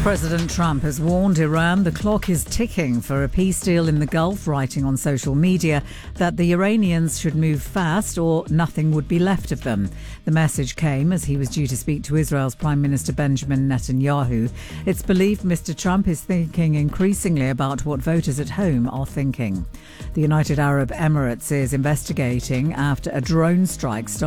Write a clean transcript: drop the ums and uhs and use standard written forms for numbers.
President Trump has warned Iran the clock is ticking for a peace deal in the Gulf, writing on social media that the Iranians should move fast or nothing would be left of them. The message came as he was due to speak to Israel's Prime Minister Benjamin Netanyahu. It's believed Mr. Trump is thinking increasingly about what voters at home are thinking. The United Arab Emirates is investigating after a drone strike